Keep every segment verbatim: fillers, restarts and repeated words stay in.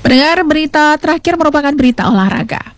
Pendengar, berita terakhir merupakan berita olahraga.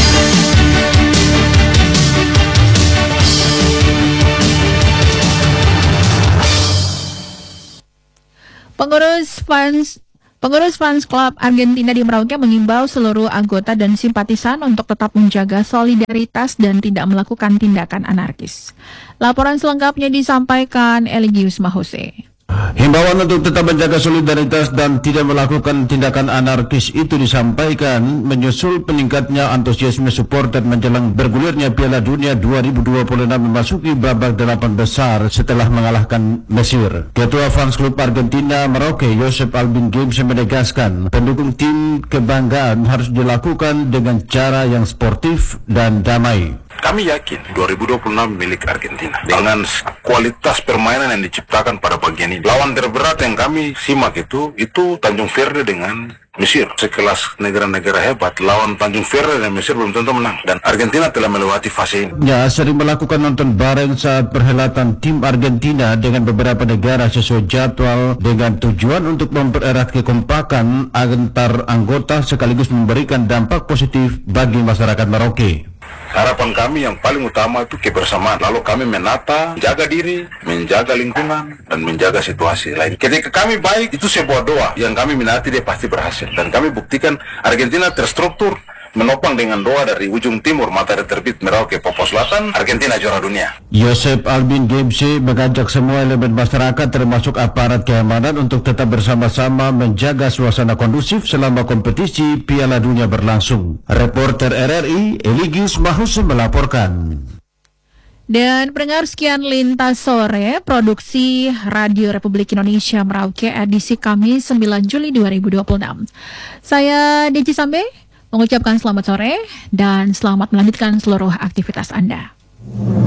Pengurus fans Pengurus fans klub Argentina di Merauke mengimbau seluruh anggota dan simpatisan untuk tetap menjaga solidaritas dan tidak melakukan tindakan anarkis. Laporan selengkapnya disampaikan Eligius Mahose. Himbauan untuk tetap menjaga solidaritas dan tidak melakukan tindakan anarkis itu disampaikan menyusul peningkatnya antusiasme supporter menjelang bergulirnya Piala Dunia dua ribu dua puluh enam memasuki babak delapan besar setelah mengalahkan Mesir. Ketua fans klub Argentina Merauke, Josep Albin Gibbs, menegaskan pendukung tim kebanggaan harus dilakukan dengan cara yang sportif dan damai. Kami yakin dua ribu dua puluh enam milik Argentina dengan kualitas permainan yang diciptakan pada bagian ini. Lawan terberat yang kami simak itu itu Tanjung Verde dengan Mesir. Sekelas negara-negara hebat, lawan Tanjung Verde dan Mesir belum tentu menang. Dan Argentina telah melewati fase ini. Ya, sering melakukan nonton bareng saat perhelatan tim Argentina dengan beberapa negara sesuai jadwal dengan tujuan untuk mempererat kekompakan antar anggota sekaligus memberikan dampak positif bagi masyarakat Merauke. Harapan kami yang paling utama itu kebersamaan. Lalu kami menata, menjaga diri, menjaga lingkungan, dan menjaga situasi lain. Ketika kami baik, itu sebuah doa yang kami minati dia pasti berhasil. Dan kami buktikan Argentina terstruktur, menopang dengan doa dari ujung timur matahari terbit Merauke Papua Selatan, Argentina juara dunia. Josep Albin Gibbs mengajak semua elemen masyarakat termasuk aparat keamanan untuk tetap bersama-sama menjaga suasana kondusif selama kompetisi Piala Dunia berlangsung. Reporter R R I Eligius Mahuse melaporkan. Dan pendengar, sekian Lintas Sore, produksi Radio Republik Indonesia Merauke edisi Kamis sembilan Juli dua ribu dua puluh enam. Saya Deci Sambe mengucapkan selamat sore dan selamat melanjutkan seluruh aktivitas Anda.